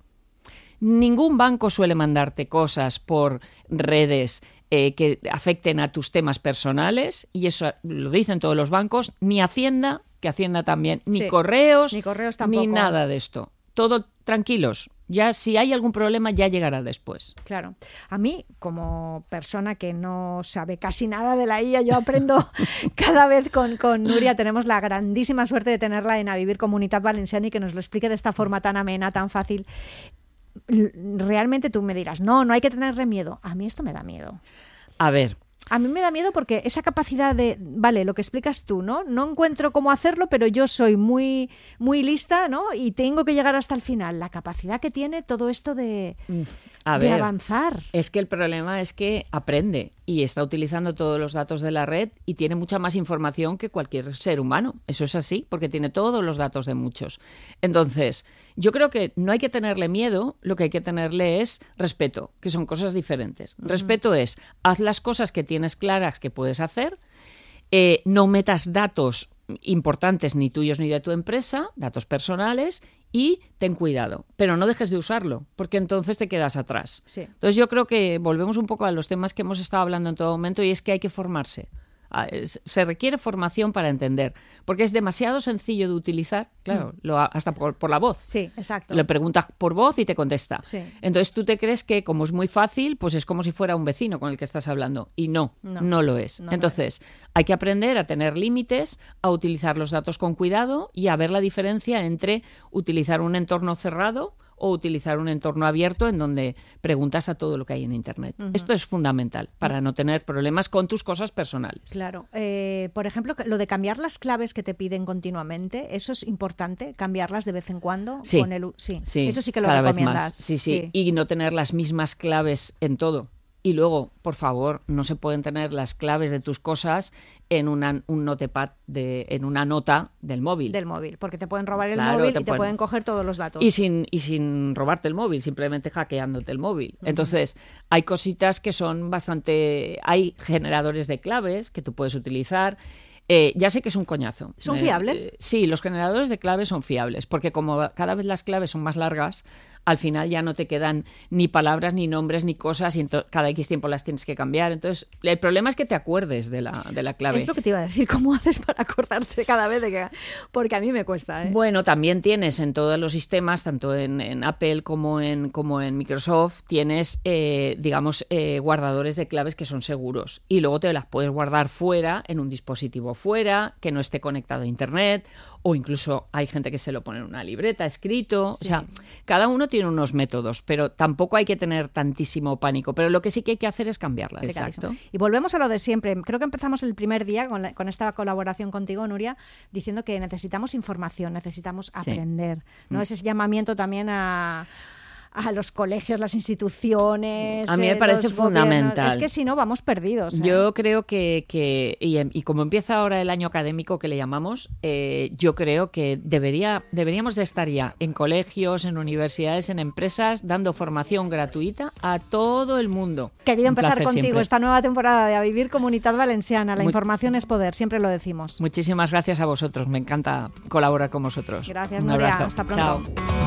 Ningún banco suele mandarte cosas por redes eh, que afecten a tus temas personales, y eso lo dicen todos los bancos, ni Hacienda, que Hacienda también, ni Sí, correos, ni correos tampoco. ni nada de esto. Todo tranquilos. Ya si hay algún problema ya llegará después. Claro. A mí, como persona que no sabe casi nada de la I A, yo aprendo cada vez con, con Nuria. Tenemos la grandísima suerte de tenerla en A Vivir Comunitat Valenciana y que nos lo explique de esta forma tan amena, tan fácil. L- Realmente tú me dirás, no, no hay que tenerle miedo. A mí esto me da miedo. A ver, A mí me da miedo porque esa capacidad de, vale, lo que explicas tú, ¿no? No encuentro cómo hacerlo, pero yo soy muy, muy lista, ¿no? Y tengo que llegar hasta el final. La capacidad que tiene todo esto de, a de ver, avanzar. es que el problema es que aprende y está utilizando todos los datos de la red y tiene mucha más información que cualquier ser humano. Eso es así, porque tiene todos los datos de muchos. Entonces, yo creo que no hay que tenerle miedo, lo que hay que tenerle es respeto, que son cosas diferentes. Ujú. Respeto es, haz las cosas que tienes claras que puedes hacer, eh, no metas datos importantes ni tuyos ni de tu empresa, datos personales, y ten cuidado, pero no dejes de usarlo, porque entonces te quedas atrás. Sí. Entonces yo creo que volvemos un poco a los temas que hemos estado hablando en todo momento, y es que hay que formarse. Ah, es- Se requiere formación para entender, porque es demasiado sencillo de utilizar, claro, lo ha- hasta por, por la voz. Sí, exacto. Le preguntas por voz y te contesta. Sí. Entonces tú te crees que como es muy fácil, pues es como si fuera un vecino con el que estás hablando. Y no, No, no, lo es. no lo Entonces hay que aprender a tener límites, a utilizar los datos con cuidado y a ver la diferencia entre utilizar un entorno cerrado o utilizar un entorno abierto en donde preguntas a todo lo que hay en Internet. Ujú. Esto es fundamental para no tener problemas con tus cosas personales. Claro. Eh, por ejemplo, lo de cambiar las claves que te piden continuamente, ¿eso es importante? ¿Cambiarlas de vez en cuando? Sí, Con el, u- sí. sí, Eso sí que lo cada vez recomiendas. más. Sí, sí, y no tener las mismas claves en todo. Y luego, por favor, no se pueden tener las claves de tus cosas en una, un notepad, de, en una nota del móvil. Del móvil, porque te pueden robar el Claro, móvil te y te pueden- pueden coger todos los datos. Y sin, y sin robarte el móvil, simplemente hackeándote el móvil. Ujú. Entonces, hay cositas que son bastante... Hay generadores de claves que tú puedes utilizar. Eh, ya sé que es un coñazo. ¿Son Eh, fiables? eh, sí, los generadores de claves son fiables, porque como cada vez las claves son más largas, al final ya no te quedan ni palabras, ni nombres, ni cosas, y ento- cada X tiempo las tienes que cambiar. Entonces, el problema es que te acuerdes de la, de la clave. Es lo que te iba a decir, ¿cómo haces para acordarte cada vez de que...? Porque a mí me cuesta, ¿eh? Bueno, también tienes en todos los sistemas, tanto en, en Apple como en, como en Microsoft, tienes, eh, digamos, eh, guardadores de claves que son seguros. Y luego te las puedes guardar fuera en un dispositivo algo fuera, que no esté conectado a internet, o incluso hay gente que se lo pone en una libreta escrito. Sí. O sea, cada uno tiene unos métodos, pero tampoco hay que tener tantísimo pánico. Pero lo que sí que hay que hacer es cambiarlas. Exacto. Y volvemos a lo de siempre. Creo que empezamos el primer día con, la, con esta colaboración contigo, Nuria, diciendo que necesitamos información, necesitamos aprender. Sí. ¿No? Mm. Ese llamamiento también a... a los colegios, las instituciones. A mí me parece fundamental. Gobiernos. Es que si no, vamos perdidos. ¿eh? Yo creo que, que y, y como empieza ahora el año académico que le llamamos, eh, yo creo que debería, deberíamos de estar ya en colegios, en universidades, en empresas, dando formación gratuita a todo el mundo. Querido empezar contigo siempre. Esta nueva temporada de A Vivir Comunitat Valenciana. La Muy, información es poder, siempre lo decimos. Muchísimas gracias a vosotros. Me encanta colaborar con vosotros. Gracias, Nuria. Hasta pronto. Chao.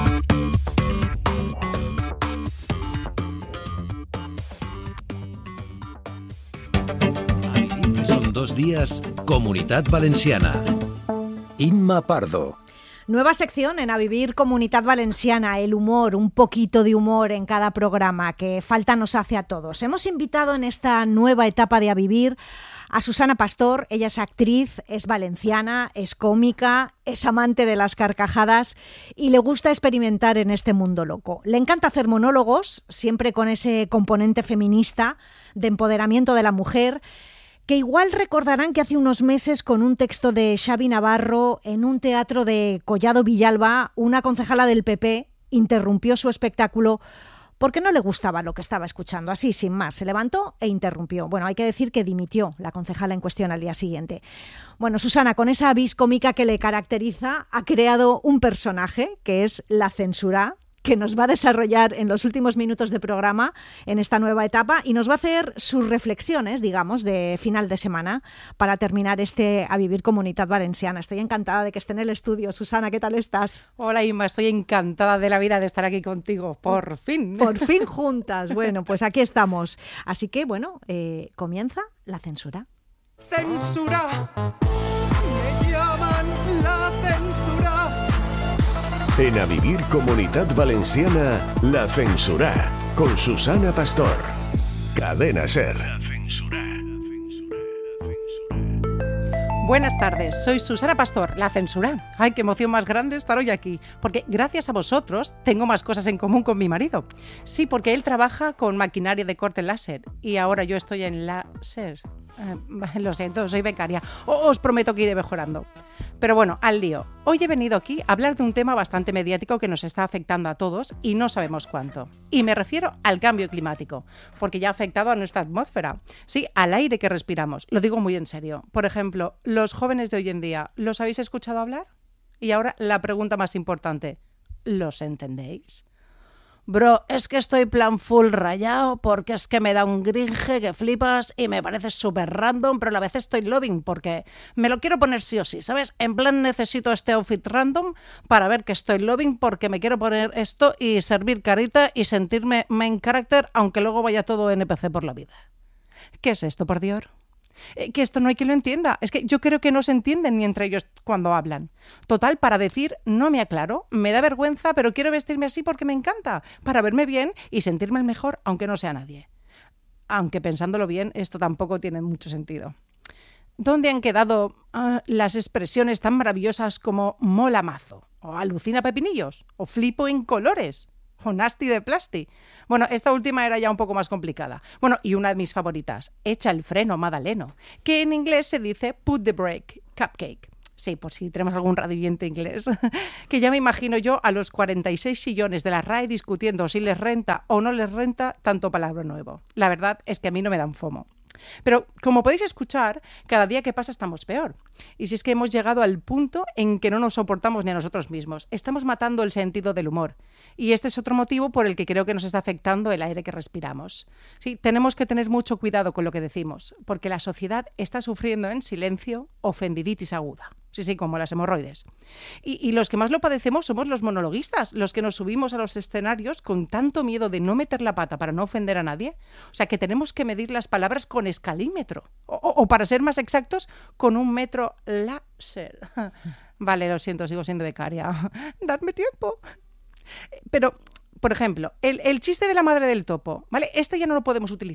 Dos días, Comunitat Valenciana. Imma Pardo. Nueva sección en A Vivir Comunitat Valenciana, el humor, un poquito de humor en cada programa, que falta nos hace a todos. Hemos invitado en esta nueva etapa de A Vivir a Susana Pastor. Ella es actriz, es valenciana, es cómica, es amante de las carcajadas y le gusta experimentar en este mundo loco. Le encanta hacer monólogos, siempre con ese componente feminista, de empoderamiento de la mujer, que igual recordarán que hace unos meses, con un texto de Xavi Navarro en un teatro de Collado Villalba, una concejala del P P interrumpió su espectáculo porque no le gustaba lo que estaba escuchando. Así, sin más, se levantó e interrumpió. Bueno, hay que decir que dimitió la concejala en cuestión al día siguiente. Bueno, Susana, con esa vis cómica que le caracteriza, ha creado un personaje que es la censura, que nos va a desarrollar en los últimos minutos de programa en esta nueva etapa y nos va a hacer sus reflexiones, digamos, de final de semana para terminar este A Vivir Comunitat Valenciana. Estoy encantada de que esté en el estudio. Susana, ¿qué tal estás? Hola, Inma, estoy encantada de la vida de estar aquí contigo, por fin. Por fin juntas. Bueno, pues aquí estamos. Así que, bueno, eh, comienza la censura. Censura, me llaman la censura. En A Vivir Comunitat Valenciana, La Censura, con Susana Pastor. Cadena SER. La Censura. Buenas tardes, soy Susana Pastor, La Censura. Ay, qué emoción más grande estar hoy aquí, porque gracias a vosotros tengo más cosas en común con mi marido. Sí, porque él trabaja con maquinaria de corte láser y ahora yo estoy en láser. Eh, lo siento, soy becaria. Os prometo que iré mejorando. Pero bueno, al lío. Hoy he venido aquí a hablar de un tema bastante mediático que nos está afectando a todos y no sabemos cuánto. Y me refiero al cambio climático, porque ya ha afectado a nuestra atmósfera. Sí, al aire que respiramos. Lo digo muy en serio. Por ejemplo, los jóvenes de hoy en día, ¿los habéis escuchado hablar? Y ahora la pregunta más importante, ¿los entendéis? Bro, es que estoy plan full rayado porque es que me da un gringe que flipas y me parece súper random, pero a la vez estoy loving porque me lo quiero poner sí o sí, ¿sabes? En plan necesito este outfit random para ver que estoy loving porque me quiero poner esto y servir carita y sentirme main character aunque luego vaya todo N P C por la vida. ¿Qué es esto, por Dios? Eh, que esto no hay quien lo entienda. Es que yo creo que no se entienden ni entre ellos cuando hablan. Total, para decir no me aclaro, me da vergüenza, pero quiero vestirme así porque me encanta, para verme bien y sentirme el mejor, aunque no sea nadie. Aunque pensándolo bien, esto tampoco tiene mucho sentido. ¿Dónde han quedado uh, las expresiones tan maravillosas como mola mazo, o alucina pepinillos, o flipo en colores, o nasty de plasti? Bueno, esta última era ya un poco más complicada. Bueno, y una de mis favoritas, echa el freno, Madaleno, que en inglés se dice put the brake, cupcake. Sí, por si tenemos algún radioyente inglés. Que ya me imagino yo a los cuarenta y seis sillones de la R A E discutiendo si les renta o no les renta tanto palabra nuevo. La verdad es que a mí no me dan fomo. Pero, como podéis escuchar, cada día que pasa estamos peor. Y si es que hemos llegado al punto en que no nos soportamos ni a nosotros mismos. Estamos matando el sentido del humor. Y este es otro motivo por el que creo que nos está afectando el aire que respiramos. Sí, tenemos que tener mucho cuidado con lo que decimos, porque la sociedad está sufriendo en silencio ofendiditis aguda. Sí, sí, como las hemorroides. Y, y los que más lo padecemos somos los monologuistas, los que nos subimos a los escenarios con tanto miedo de no meter la pata para no ofender a nadie. O sea, que tenemos que medir las palabras con escalímetro. O, o, o para ser más exactos, con un metro láser. Vale, lo siento, sigo siendo becaria. Dadme tiempo. Pero, por ejemplo, el, el chiste de la madre del topo, ¿vale? Este ya no lo podemos utilizar.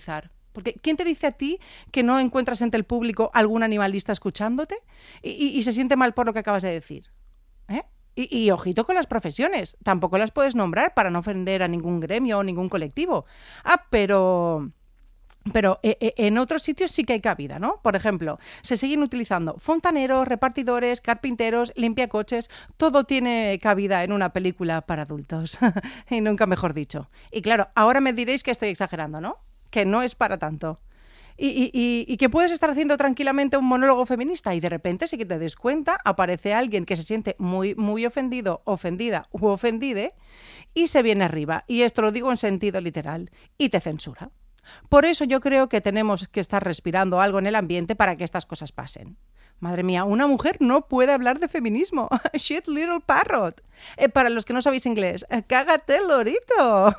Porque ¿quién te dice a ti que no encuentras entre el público algún animalista escuchándote y, y, y se siente mal por lo que acabas de decir? ¿Eh? Y, y ojito con las profesiones, tampoco las puedes nombrar para no ofender a ningún gremio o ningún colectivo. Ah, pero... Pero eh, eh, en otros sitios sí que hay cabida, ¿no? Por ejemplo, se siguen utilizando fontaneros, repartidores, carpinteros, limpiacoches. Todo tiene cabida en una película para adultos. Y nunca mejor dicho. Y claro, ahora me diréis que estoy exagerando, ¿no? Que no es para tanto. Y, y, y, y que puedes estar haciendo tranquilamente un monólogo feminista y de repente, si que te des cuenta, aparece alguien que se siente muy, muy ofendido, ofendida u ofendide y se viene arriba. Y esto lo digo en sentido literal. Y te censura. Por eso yo creo que tenemos que estar respirando algo en el ambiente para que estas cosas pasen. Madre mía, una mujer no puede hablar de feminismo. Shit little parrot. Eh, para los que no sabéis inglés, cágate lorito.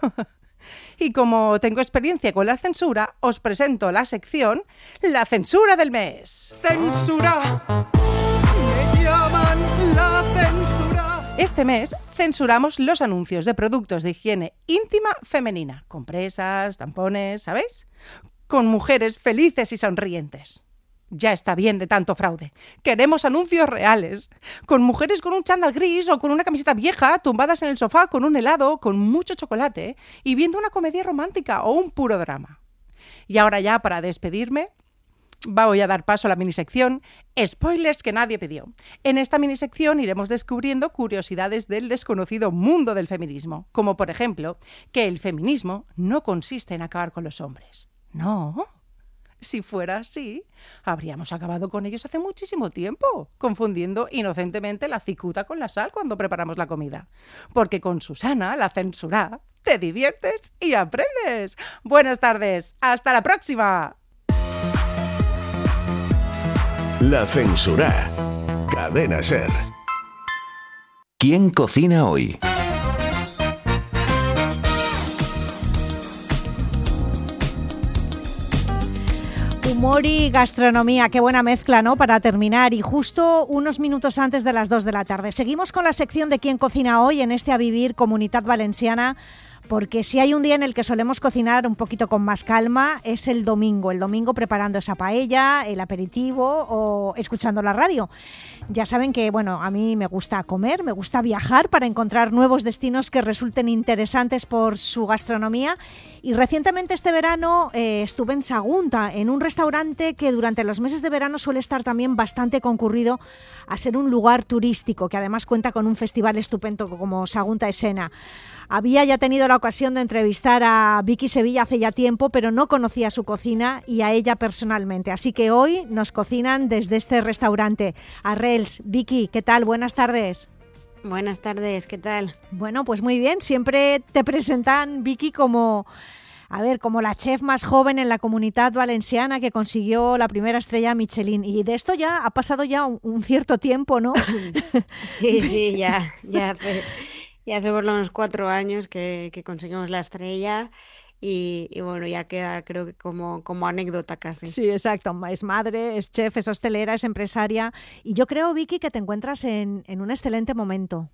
Y como tengo experiencia con la censura, os presento la sección La Censura del Mes. Censura. Me llaman la censura. Este mes censuramos los anuncios de productos de higiene íntima femenina, compresas, tampones, ¿sabéis? Con mujeres felices y sonrientes. Ya está bien de tanto fraude. Queremos anuncios reales, con mujeres con un chándal gris o con una camiseta vieja, tumbadas en el sofá con un helado, con mucho chocolate y viendo una comedia romántica o un puro drama. Y ahora ya, para despedirme, voy a dar paso a la minisección Spoilers que nadie pidió. En esta minisección iremos descubriendo curiosidades del desconocido mundo del feminismo, como por ejemplo, que el feminismo no consiste en acabar con los hombres. No. Si fuera así, habríamos acabado con ellos hace muchísimo tiempo, confundiendo inocentemente la cicuta con la sal cuando preparamos la comida. Porque con Susana, la censura, te diviertes y aprendes. Buenas tardes. Hasta la próxima. La Censura. Cadena SER. ¿Quién cocina hoy? Humor y gastronomía, qué buena mezcla, ¿no? Para terminar, y justo unos minutos antes de las dos de la tarde. Seguimos con la sección de ¿Quién cocina hoy? En este A Vivir Comunitat Valenciana. Porque si hay un día en el que solemos cocinar un poquito con más calma, es el domingo. El domingo preparando esa paella, el aperitivo o escuchando la radio. Ya saben que, bueno, a mí me gusta comer, me gusta viajar para encontrar nuevos destinos que resulten interesantes por su gastronomía. Y recientemente este verano eh, estuve en Sagunta, en un restaurante que durante los meses de verano suele estar también bastante concurrido a ser un lugar turístico, que además cuenta con un festival estupendo como Sagunta Escena. Había ya tenido la ocasión de entrevistar a Vicky Sevilla hace ya tiempo, pero no conocía su cocina y a ella personalmente. Así que hoy nos cocinan desde este restaurante. Arrels, Vicky, ¿qué tal? Buenas tardes. Buenas tardes, ¿qué tal? Bueno, pues muy bien. Siempre te presentan, Vicky, como... A ver, como la chef más joven en la Comunitat Valenciana que consiguió la primera estrella Michelin. Y de esto ya ha pasado ya un, un cierto tiempo, ¿no? Sí, sí, ya, ya hace, ya hace por lo menos cuatro años que, que conseguimos la estrella y, y bueno, ya queda creo que como, como anécdota casi. Sí, exacto. Es madre, es chef, es hostelera, es empresaria. Y yo creo, Vicky, que te encuentras en, en un excelente momento.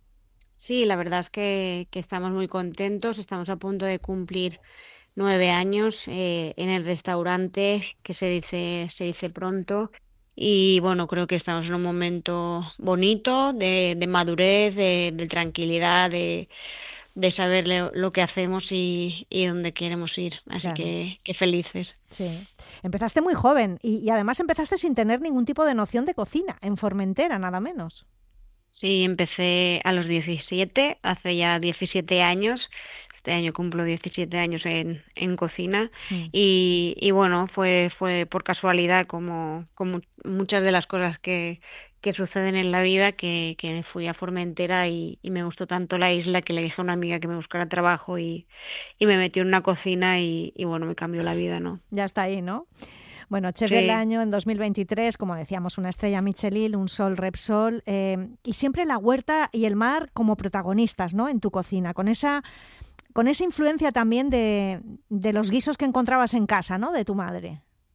Sí, la verdad es que, que estamos muy contentos, estamos a punto de cumplir nueve años eh, en el restaurante, que se dice, se dice pronto, y bueno, creo que estamos en un momento bonito de, de madurez, de, de tranquilidad, de, de saber lo, lo que hacemos y, y dónde queremos ir, así Claro. que, que felices. Sí. Empezaste muy joven y, y además empezaste sin tener ningún tipo de noción de cocina, en Formentera, nada menos. Sí, empecé a los diecisiete, hace ya diecisiete años. Este año cumplo diecisiete años en, en cocina Mm. y, y bueno, fue, fue por casualidad como, como muchas de las cosas que, que suceden en la vida que, que fui a Formentera y, y me gustó tanto la isla que le dije a una amiga que me buscara trabajo y, y me metió en una cocina y, y bueno, me cambió la vida, ¿no? Ya está ahí, ¿no? Bueno, chef Sí. del año en dos mil veintitrés, como decíamos, una estrella Michelin, un sol Repsol, eh, y siempre la huerta y el mar como protagonistas, ¿no? En tu cocina, con esa, con esa influencia también de, de los guisos que encontrabas en casa, ¿no? De tu madre.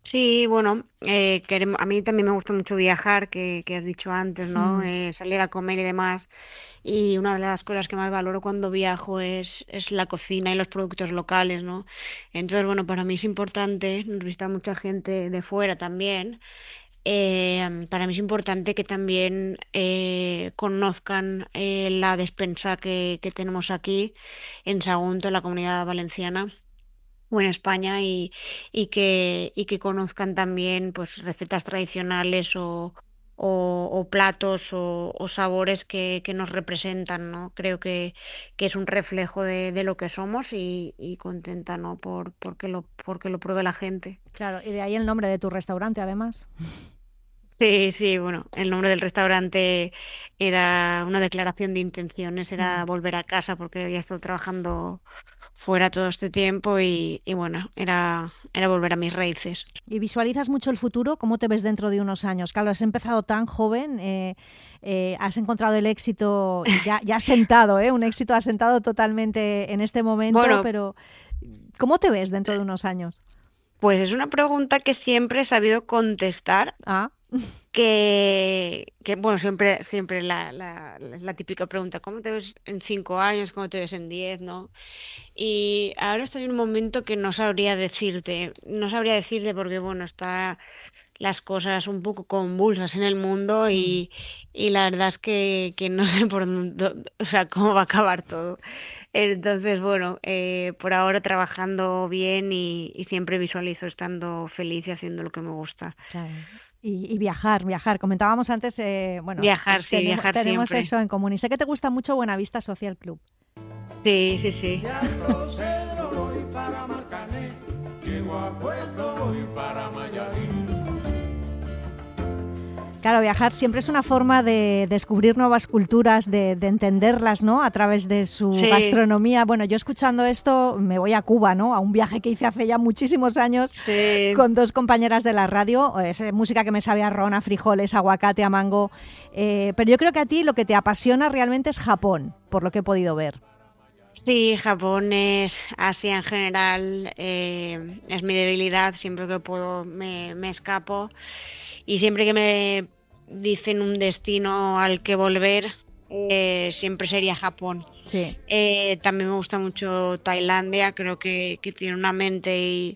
Sí, bueno, eh, queremos, a mí también me gusta mucho viajar, que, que has dicho antes, ¿no? Mm. Eh, salir a comer y demás. Y una de las cosas que más valoro cuando viajo es, es la cocina y los productos locales, ¿no? Entonces, bueno, para mí es importante, nos visita mucha gente de fuera también. Eh, para mí es importante que también eh, conozcan eh, la despensa que, que tenemos aquí en Sagunto, en la Comunidad Valenciana o en España y, y que, y que conozcan también pues recetas tradicionales o, o, o platos o, o sabores que, que nos representan, ¿no? Creo que, que es un reflejo de, de lo que somos y, y contenta, ¿no? Por, porque lo, porque lo pruebe la gente. Claro, y de ahí el nombre de tu restaurante, además. Sí, sí, bueno, el nombre del restaurante era una declaración de intenciones, era Mm. volver a casa porque había estado trabajando fuera todo este tiempo y, y bueno, era, era volver a mis raíces. ¿Y visualizas mucho el futuro? ¿Cómo te ves dentro de unos años? Claro, has empezado tan joven, eh, eh, has encontrado el éxito ya, ya asentado, ¿eh? Un éxito asentado totalmente en este momento, Bueno, pero ¿cómo te ves dentro de unos años? pues es una pregunta que siempre he sabido contestar, Ah, que, que bueno, siempre, siempre la, la, la típica pregunta, ¿cómo te ves en cinco años? ¿Cómo te ves en diez? ¿No? Y ahora estoy en un momento que no sabría decirte, no sabría decirte porque, bueno, está las cosas un poco convulsas en el mundo y, y la verdad es que, que no sé por dónde, o sea, cómo va a acabar todo. Entonces, bueno, eh, por ahora trabajando bien y, y siempre visualizo estando feliz y haciendo lo que me gusta. claro. Y, y viajar, viajar. Comentábamos antes, eh, bueno, Viajar, sí, tenemos, viajar tenemos siempre. eso en común. Y sé que te gusta mucho Buenavista Social Club. Sí, sí, sí. Voy para Marcané, llego a Puerto, voy para Mayarín. Claro, viajar siempre es una forma de descubrir nuevas culturas, de, de entenderlas, ¿no? A través de su Sí. gastronomía. Bueno, yo escuchando esto me voy a Cuba, ¿no? A un viaje que hice hace ya muchísimos años Sí. con dos compañeras de la radio. Es eh, música que me sabe a ron, a frijoles, a aguacate, a mango. Eh, pero yo creo que a ti lo que te apasiona realmente es Japón, por lo que he podido ver. Sí, Japón es Asia en general, eh, es mi debilidad, siempre que puedo me, me escapo y siempre que me dicen un destino al que volver, eh, siempre sería Japón. Sí. Eh, también me gusta mucho Tailandia, creo que, que tiene una mente y,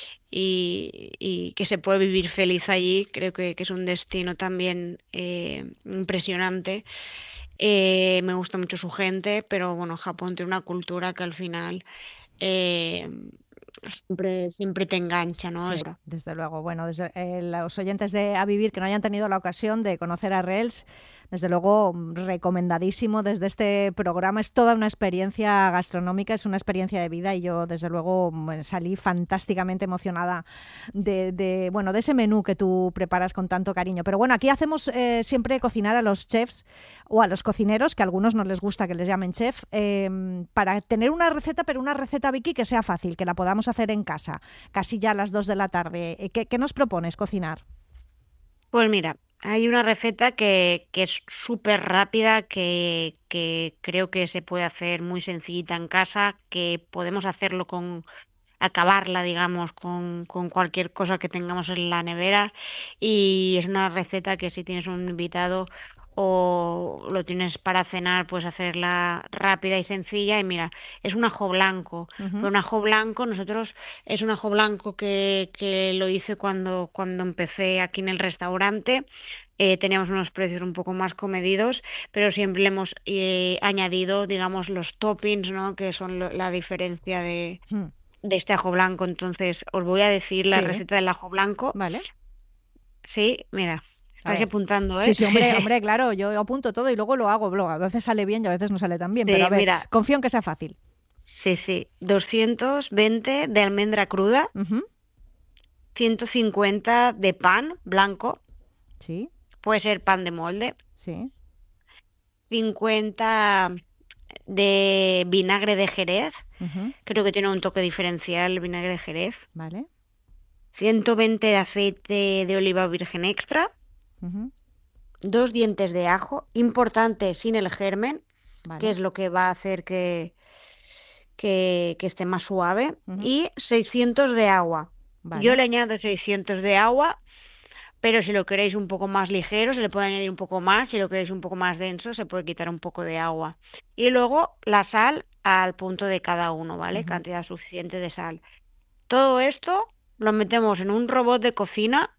y, y que se puede vivir feliz allí, creo que, que es un destino también eh, impresionante. Eh, me gusta mucho su gente, pero bueno, Japón tiene una cultura que al final eh, siempre, siempre te engancha, ¿no? Sí, Es- desde luego. Bueno, desde, eh, los oyentes de A Vivir que no hayan tenido la ocasión de conocer a Rels, desde luego mm, recomendadísimo desde este programa. Es toda una experiencia gastronómica, es una experiencia de vida y yo desde luego mm, salí fantásticamente emocionada de, de, bueno, de ese menú que tú preparas con tanto cariño. Pero bueno, aquí hacemos eh, siempre cocinar a los chefs o a los cocineros, que a algunos no les gusta que les llamen chef, eh, para tener una receta, pero una receta, Vicky, que sea fácil, que la podamos hacer en casa, casi ya a las dos de la tarde. Eh, ¿Qué, qué nos propones cocinar? Pues mira, hay una receta que, que es súper rápida, que, que creo que se puede hacer muy sencillita en casa, que podemos hacerlo con, acabarla, digamos, con, con cualquier cosa que tengamos en la nevera. Y es una receta que si tienes un invitado o lo tienes para cenar, puedes hacerla rápida y sencilla. Y mira, es un ajo blanco. Ujú. Pero un ajo blanco, nosotros es un ajo blanco que, que lo hice cuando, cuando empecé aquí en el restaurante. Eh, teníamos unos precios un poco más comedidos, pero siempre le hemos eh, añadido, digamos, los toppings, ¿no? Que son lo- la diferencia de, Hmm. de este ajo blanco. Entonces, os voy a decir la Sí. receta del ajo blanco. Vale. Sí, mira, A estáis ver. apuntando, ¿eh? Sí, sí, hombre, hombre, claro, yo apunto todo y luego lo hago. Luego, a veces sale bien y a veces no sale tan bien, Sí, pero a ver, mira. confío en que sea fácil. Sí, sí. doscientos veinte de almendra cruda, Ujú. ciento cincuenta de pan blanco, Sí, puede ser pan de molde, sí. cincuenta de vinagre de Jerez, Ujú. creo que tiene un toque diferencial el vinagre de Jerez, Vale. ciento veinte de aceite de oliva virgen extra, Ujú. dos dientes de ajo, importante sin el germen, Vale. que es lo que va a hacer que, que, que esté más suave, Ujú. y seiscientos de agua. Vale. Yo le añado seiscientos de agua, pero si lo queréis un poco más ligero, se le puede añadir un poco más. Si lo queréis un poco más denso, se puede quitar un poco de agua. Y luego la sal al punto de cada uno, ¿vale? Uh-huh. Cantidad suficiente de sal. Todo esto lo metemos en un robot de cocina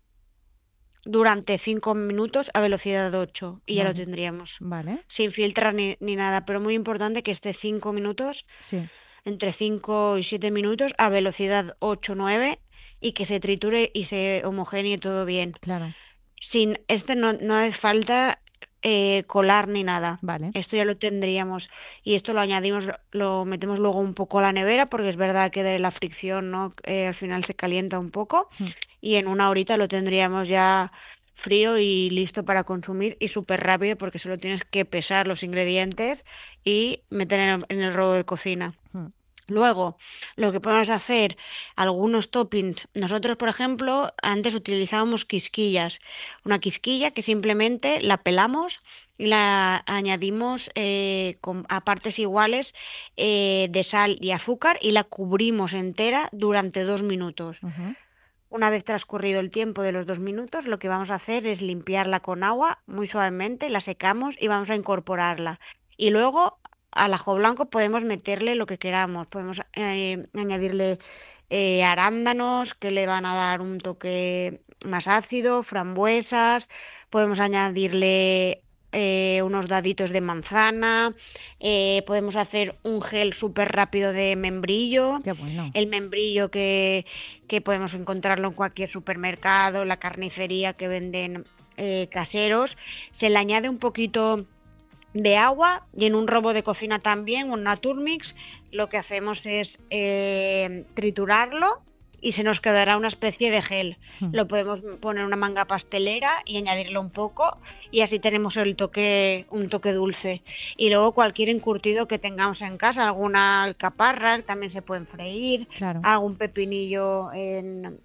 durante cinco minutos a velocidad ocho y vale. Ya lo tendríamos. Vale. Sin filtrar ni, ni nada, pero muy importante que esté cinco minutos, sí. entre cinco y siete minutos a velocidad ocho nueve y que se triture y se homogenee todo bien. Claro. Sin este no, no hace falta eh, colar ni nada. Vale. Esto ya lo tendríamos y esto lo añadimos, lo metemos luego un poco a la nevera porque es verdad que de la fricción, ¿no? Eh, al final se calienta un poco mm. y en una horita lo tendríamos ya frío y listo para consumir y súper rápido porque solo tienes que pesar los ingredientes y meter en el, en el robot de cocina. Mm. Luego, lo que podemos hacer, algunos toppings. Nosotros, por ejemplo, antes utilizábamos quisquillas. Una quisquilla que simplemente la pelamos y la añadimos eh, con, a partes iguales eh, de sal y azúcar y la cubrimos entera durante dos minutos. Uh-huh. Una vez transcurrido el tiempo de los dos minutos, lo que vamos a hacer es limpiarla con agua muy suavemente, la secamos y vamos a incorporarla. Y luego al ajo blanco podemos meterle lo que queramos, podemos eh, añadirle eh, arándanos que le van a dar un toque más ácido, frambuesas, podemos añadirle eh, unos daditos de manzana, eh, podemos hacer un gel súper rápido de membrillo. Qué bueno. El membrillo que, que podemos encontrarlo en cualquier supermercado, la carnicería que venden eh, caseros, se le añade un poquito de agua y en un robot de cocina también, una Turmix, lo que hacemos es eh, triturarlo y se nos quedará una especie de gel. Mm. Lo podemos poner en una manga pastelera y añadirlo un poco y así tenemos el toque, un toque dulce. Y luego cualquier encurtido que tengamos en casa, alguna alcaparra también se pueden freír, claro. algún pepinillo en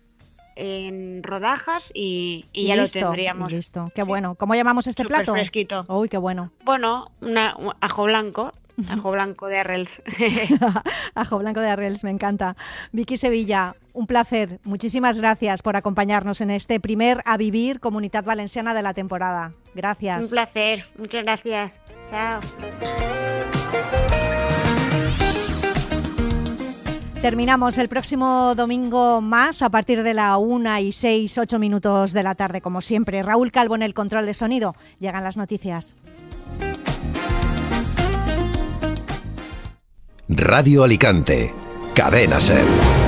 en rodajas y, y, y ya listo, lo tendríamos. Y listo. Qué sí. bueno. ¿Cómo llamamos este Súper plato? Fresquito. Uy, qué bueno. Bueno, una, un ajo blanco, ajo blanco de Arrels. Ajo blanco de Arrels, me encanta. Vicky Sevilla, un placer. Muchísimas gracias por acompañarnos en este primer A Vivir Comunitat Valenciana de la temporada. Gracias. Un placer. Muchas gracias. Chao. Terminamos el próximo domingo más a partir de la una y seis, ocho minutos de la tarde, como siempre. Raúl Calvo en el control de sonido. Llegan las noticias. Radio Alicante, Cadena SER.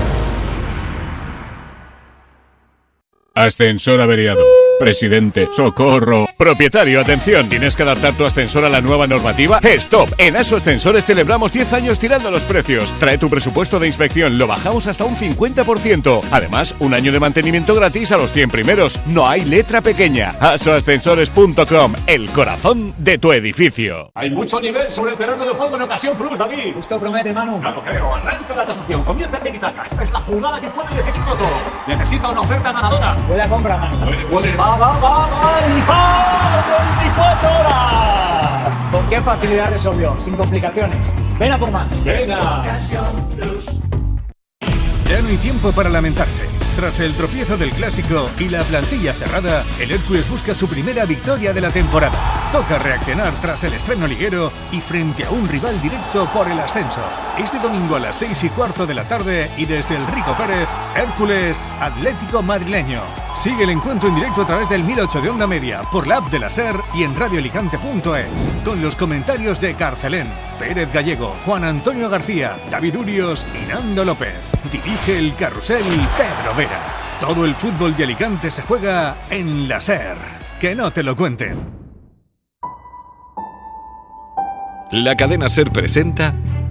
Ascensor averiado. Presidente, socorro. Propietario, atención. ¿Tienes que adaptar tu ascensor a la nueva normativa? ¡Stop! En Aso Ascensores celebramos diez años tirando los precios. Trae tu presupuesto de inspección, lo bajamos hasta un cincuenta por ciento. Además, un año de mantenimiento gratis a los cien primeros. No hay letra pequeña. aso ascensores punto com, el corazón de tu edificio. Hay mucho nivel sobre el terreno de juego en Ocasión Plus, David. Esto promete, Manu. Ya lo creo. Arranca la tasación. Comienza el tiki-taka. Esta es la jugada que puede decidirlo todo. Necesita una oferta ganadora. Buena compra, Manu. Huele, huele, va, va, va, va. veinticuatro horas. ¿Con qué facilidad resolvió? Sin complicaciones. Ven a por más. Venga. Ya no hay tiempo para lamentarse. Tras el tropiezo del Clásico y la plantilla cerrada, el Hércules busca su primera victoria de la temporada. Toca reaccionar tras el estreno liguero y frente a un rival directo por el ascenso. Este domingo a las seis y cuarto de la tarde y desde el Rico Pérez, Hércules Atlético Madrileño. Sigue el encuentro en directo a través del mil ocho de Onda Media, por la app de la SER y en radio alicante punto es. Con los comentarios de Carcelén, Pérez Gallego, Juan Antonio García, David Urios y Nando López. Dirige el carrusel Pedro Vera. Todo el fútbol de Alicante se juega en la SER. Que no te lo cuenten. La cadena SER presenta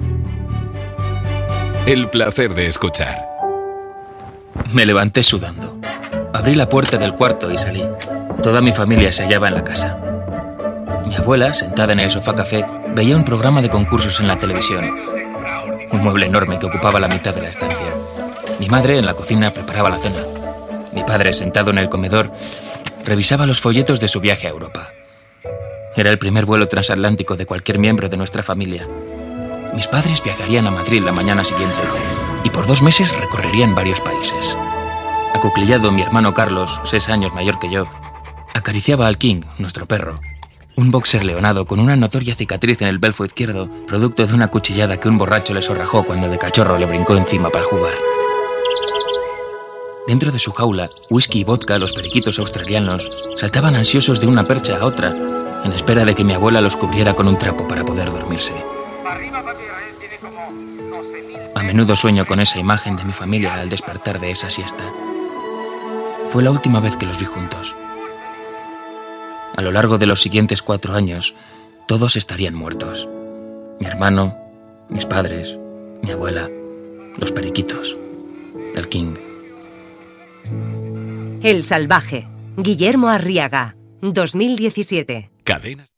El placer de escuchar. Me levanté sudando. Abrí la puerta del cuarto y salí. Toda mi familia se hallaba en la casa. Mi abuela, sentada en el sofá café, veía un programa de concursos en la televisión. Un mueble enorme que ocupaba la mitad de la estancia. Mi madre, en la cocina, preparaba la cena. Mi padre, sentado en el comedor, revisaba los folletos de su viaje a Europa. Era el primer vuelo transatlántico de cualquier miembro de nuestra familia. Mis padres viajarían a Madrid la mañana siguiente y por dos meses recorrerían varios países. Acuclillado, mi hermano Carlos, seis años mayor que yo, acariciaba al King, nuestro perro. Un boxer leonado con una notoria cicatriz en el belfo izquierdo, producto de una cuchillada que un borracho le sorrajó cuando de cachorro le brincó encima para jugar. Dentro de su jaula, whisky y vodka, los periquitos australianos, saltaban ansiosos de una percha a otra, en espera de que mi abuela los cubriera con un trapo para poder dormirse. A menudo sueño con esa imagen de mi familia al despertar de esa siesta. Fue la última vez que los vi juntos. A lo largo de los siguientes cuatro años, todos estarían muertos. Mi hermano, mis padres, mi abuela, los periquitos, el King. El salvaje. Guillermo Arriaga, dos mil diecisiete. Cadenas.